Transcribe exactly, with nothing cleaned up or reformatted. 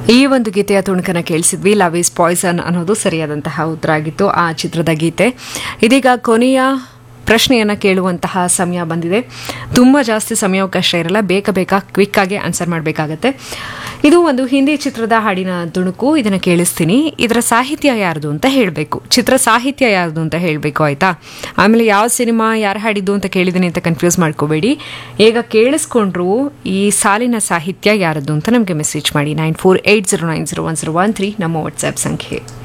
ಈ ಒಂದು ಗೀತೆಯ ತುಣುಕನ್ನು ಕೇಳಿಸಿದ್ವಿ. ಲವ್ ಈಸ್ ಪಾಯ್ಸನ್ ಅನ್ನೋದು ಸರಿಯಾದಂತಹ ಉತ್ತರ ಆಗಿತ್ತು ಆ ಚಿತ್ರದ ಗೀತೆ. ಇದೀಗ ಕೊನೆಯ ಪ್ರಶ್ನೆಯನ್ನು ಕೇಳುವಂತಹ ಸಮಯ ಬಂದಿದೆ. ತುಂಬ ಜಾಸ್ತಿ ಸಮಯಾವಕಾಶ ಇರಲ್ಲ, ಬೇಗ ಬೇಗ ಕ್ವಿಕ್ಕಾಗಿ ಆನ್ಸರ್ ಮಾಡಬೇಕಾಗತ್ತೆ. ಇದು ಒಂದು ಹಿಂದಿ ಚಿತ್ರದ ಹಾಡಿನ ತುಣುಕು. ಇದನ್ನು ಕೇಳಿಸ್ತೀನಿ, ಇದರ ಸಾಹಿತ್ಯ ಯಾರ್ದು ಅಂತ ಹೇಳಬೇಕು. ಚಿತ್ರ ಸಾಹಿತ್ಯ ಯಾರ್ದು ಅಂತ ಹೇಳಬೇಕು, ಆಯಿತಾ? ಆಮೇಲೆ ಯಾವ ಸಿನಿಮಾ ಯಾರು ಹಾಡಿದ್ದು ಅಂತ ಕೇಳಿದ್ದೀನಿ ಅಂತ ಕನ್ಫ್ಯೂಸ್ ಮಾಡ್ಕೋಬೇಡಿ. ಈಗ ಕೇಳಿಸ್ಕೊಂಡ್ರು ಈ ಸಾಲಿನ ಸಾಹಿತ್ಯ ಯಾರದ್ದು ಅಂತ ನಮಗೆ ಮೆಸೇಜ್ ಮಾಡಿ. Nine four eight zero nine zero one zero one three ನಮ್ಮ ವಾಟ್ಸ್ಆ್ಯಪ್ ಸಂಖ್ಯೆ.